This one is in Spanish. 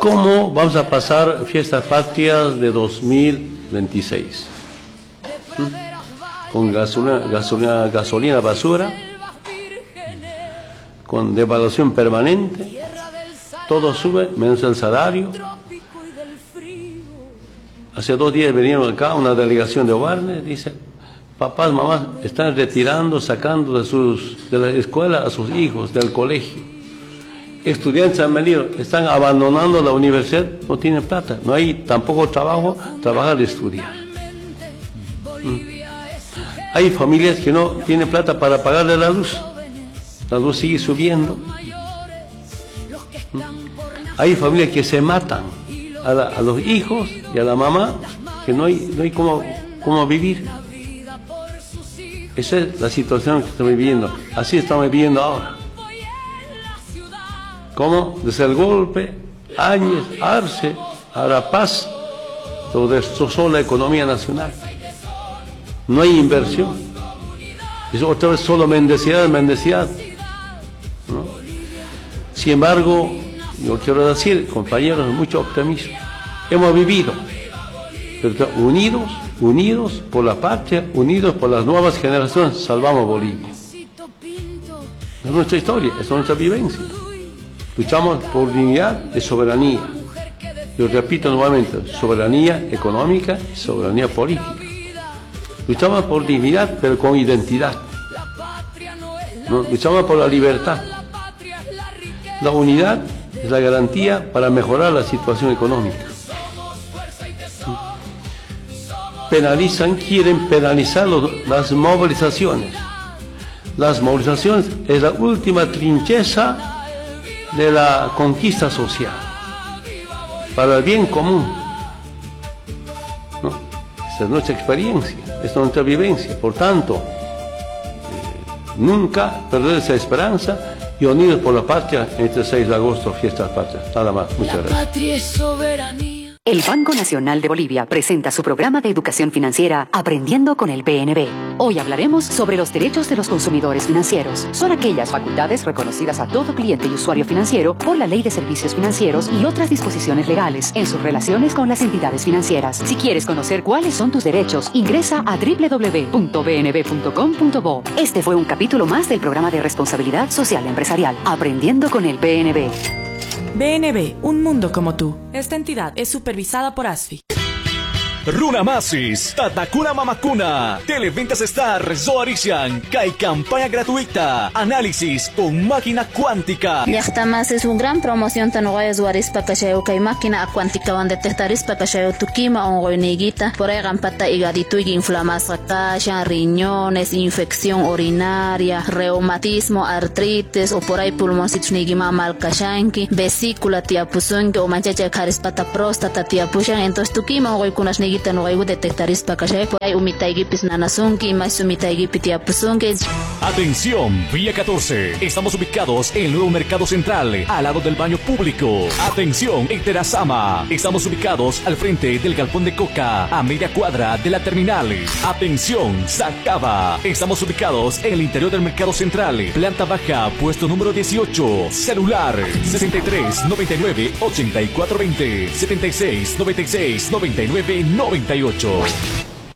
¿Cómo vamos a pasar fiestas patrias de 2026? Con gasolina basura, con devaluación permanente, todo sube, menos el salario. Hace 2 días vinieron acá una delegación de hogares, dice, papás, mamás, están retirando, sacando de la escuela a sus hijos, del colegio. Estudiantes han venido, están abandonando la universidad, no tienen plata, no hay tampoco trabajo, trabajar y estudiar. Hay familias que no tienen plata para pagarle la luz sigue subiendo. Hay familias que se matan, a los hijos y a la mamá, que no hay cómo vivir. Esa es la situación que estamos viviendo, así estamos viviendo ahora. ¿Cómo? Desde el golpe, Áñez, Arce, ahora Paz, todo destrozó la economía nacional. No hay inversión. Es otra vez solo mendicidad, ¿no? Sin embargo, yo quiero decir, compañeros, mucho optimismo. Hemos vivido, pero unidos por la patria, unidos por las nuevas generaciones, salvamos Bolivia. Es nuestra historia, es nuestra vivencia. Luchamos por dignidad y soberanía. Yo repito nuevamente, soberanía económica y soberanía política. Luchamos por dignidad, pero con identidad. ¿No? Luchamos por la libertad. La unidad es la garantía para mejorar la situación económica. Quieren penalizar las movilizaciones. Las movilizaciones es la última trincheza de la conquista social, para el bien común. ¿No? Esa es nuestra experiencia, esta es nuestra vivencia. Por tanto, nunca perder esa esperanza y unidos por la patria en este 6 de agosto, fiestas patrias. Nada más, muchas gracias. Patria es soberanía. El Banco Nacional de Bolivia presenta su programa de educación financiera Aprendiendo con el BNB. Hoy hablaremos sobre los derechos de los consumidores financieros. Son aquellas facultades reconocidas a todo cliente y usuario financiero por la Ley de Servicios Financieros y otras disposiciones legales en sus relaciones con las entidades financieras. Si quieres conocer cuáles son tus derechos, ingresa a www.bnb.com.bo. Este fue un capítulo más del programa de responsabilidad social empresarial Aprendiendo con el BNB. BNB, un mundo como tú. Esta entidad es supervisada por ASFI. Runamasis, Tatakuna Mamakuna, Televentas Star, Zoarician, Kai campaña gratuita, análisis con máquina cuántica. Yachtamas es una gran promoción tanuaya Zoaris Pakashayo Kai máquina cuántica donde detectaris Pakashayo Tukima o Goiniguita, por ahí gampata higadito y inflamación, riñones, infección urinaria, reumatismo, artritis o por ahí pulmoncitos nigima malkashanki, vesícula tiapuzunki o manchacha carispata próstata tiapushan, entonces Tukima o Goikunas no hay detectaris pakashay por ahí umitaigipis nanasunki más umitaigipis tiapusunki. Atención, Vía 14. Estamos ubicados en el nuevo Mercado Central, al lado del baño público. Atención, en Terazama. Estamos ubicados al frente del galpón de Coca, a media cuadra de la terminal. Atención, Sacaba. Estamos ubicados en el interior del Mercado Central, planta baja, puesto número 18. Celular 63 99 84 20 76 96 99 98.